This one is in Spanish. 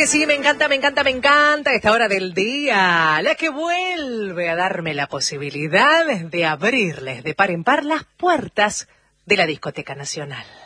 que sí, me encanta, me encanta, me encanta esta hora del día, la que vuelve a darme la posibilidad de abrirles de par en par las puertas de la Discoteca Nacional.